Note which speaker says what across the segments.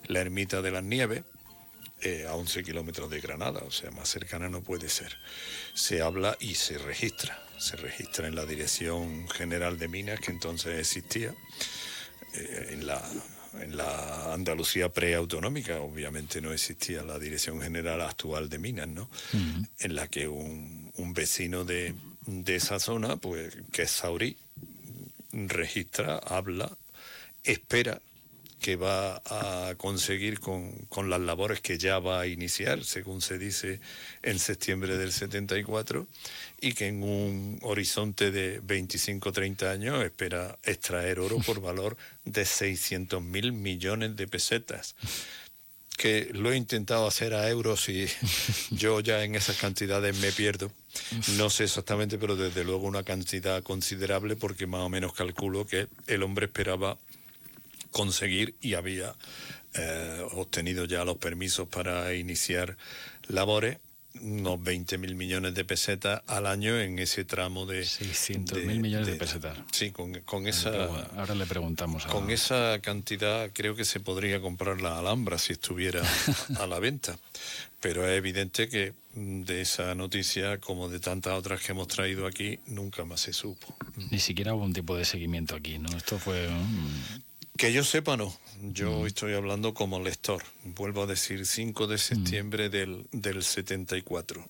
Speaker 1: la Ermita de las Nieves, a 11 kilómetros de Granada, o sea, más cercana no puede ser. Se habla y se registra en la Dirección General de Minas, que entonces existía, en la Andalucía preautonómica, obviamente no existía la Dirección General actual de Minas, ¿no? Uh-huh. En la que un vecino de esa zona, pues, que es saurí, registra, habla, espera que va a conseguir con las labores que ya va a iniciar, según se dice, en septiembre del 74, y que en un horizonte de 25-30 años espera extraer oro por valor de 600.000 millones de pesetas. Que lo he intentado hacer a euros y yo ya en esas cantidades me pierdo. No sé exactamente, pero desde luego una cantidad considerable, porque más o menos calculo que el hombre esperaba conseguir y había obtenido ya los permisos para iniciar labores, unos 20.000 millones de pesetas al año en ese tramo de...
Speaker 2: 600.000 millones de pesetas.
Speaker 1: Sí, con esa...
Speaker 2: Ahora le preguntamos.
Speaker 1: Con esa cantidad creo que se podría comprar la Alhambra si estuviera a la venta. Pero es evidente que de esa noticia, como de tantas otras que hemos traído aquí, nunca más se supo.
Speaker 2: Ni siquiera hubo un tipo de seguimiento aquí, ¿no? Esto fue...
Speaker 1: Que yo sepa, no. Yo estoy hablando como lector. Vuelvo a decir, 5 de septiembre del 74.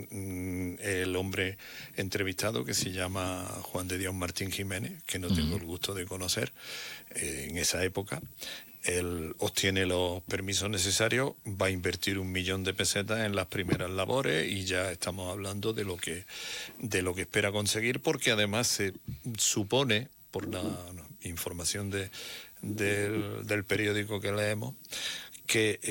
Speaker 1: El hombre entrevistado, que se llama Juan de Dios Martín Jiménez, que no tengo el gusto de conocer en esa época, él obtiene los permisos necesarios, va a invertir 1 millón de pesetas en las primeras labores y ya estamos hablando de lo que espera conseguir, porque además se supone, por la información del periódico que leemos, que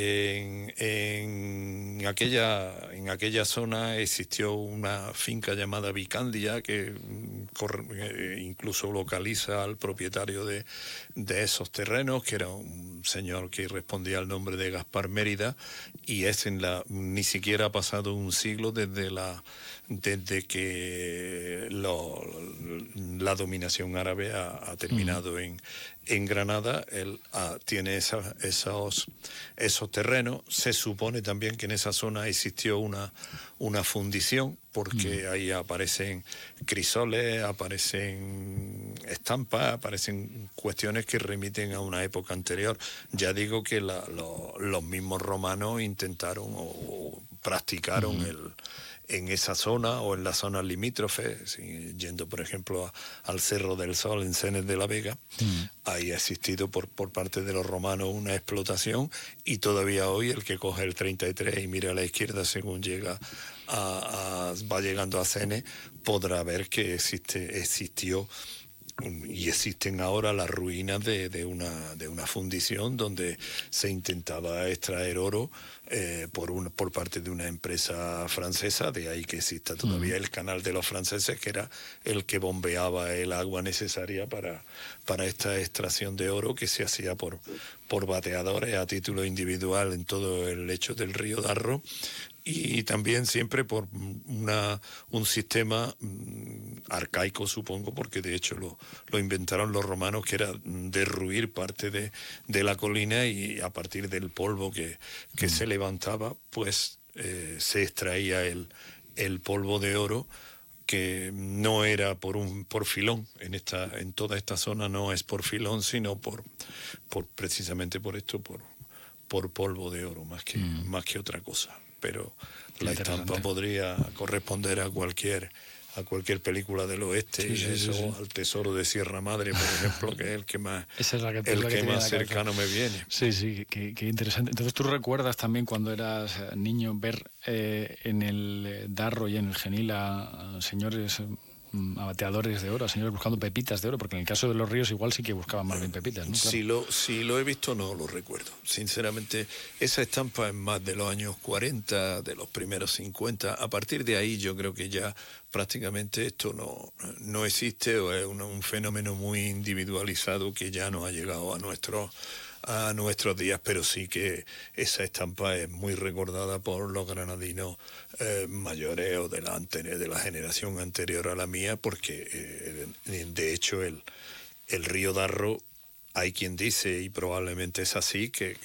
Speaker 1: en aquella zona existió una finca llamada Vicandia que incluso localiza al propietario de esos terrenos, que era un señor que respondía al nombre de Gaspar Mérida, y ni siquiera ha pasado un siglo desde que la dominación árabe ha terminado en Granada. Él tiene esos terrenos. Se supone también que en esa zona existió una fundición, porque ahí aparecen crisoles, aparecen estampas, aparecen cuestiones que remiten a una época anterior. Ya digo que los mismos romanos intentaron o practicaron en esa zona o en las zonas limítrofes, yendo por ejemplo al Cerro del Sol en Cenes de la Vega. Ahí ha existido por parte de los romanos una explotación, y todavía hoy el que coge el 33 y mira a la izquierda según va llegando a Cenes, podrá ver que existió y existen ahora las ruinas de una fundición donde se intentaba extraer oro por parte de una empresa francesa. De ahí que exista todavía el canal de los franceses, que era el que bombeaba el agua necesaria para esta extracción de oro, que se hacía por bateadores a título individual en todo el lecho del río Darro, y también siempre por un sistema arcaico, supongo, porque de hecho lo inventaron los romanos, que era derruir parte de la colina, y a partir del polvo que se levantaba, pues se extraía el polvo de oro, que no era por filón. En toda esta zona no es por filón, sino precisamente por esto, por polvo de oro, más que otra cosa. Pero la estampa podría corresponder a cualquier película del oeste, al Tesoro de Sierra Madre, por ejemplo, que es el que más, más cercano me viene.
Speaker 2: Sí, qué interesante. Entonces, ¿tú recuerdas también cuando eras niño ver en el Darro y en el Genil a señores abateadores de oro, a señores buscando pepitas de oro? Porque en el caso de los ríos igual sí que buscaban más bien pepitas, ¿no? Claro.
Speaker 1: Si lo he visto, no lo recuerdo. Sinceramente, esa estampa es más de los años 40, de los primeros 50. A partir de ahí yo creo que ya prácticamente esto no existe, o es un fenómeno muy individualizado que ya no ha llegado a nuestros días, pero sí que esa estampa es muy recordada por los granadinos mayores o de la generación anterior a la mía, porque de hecho el río Darro, hay quien dice, y probablemente es así, que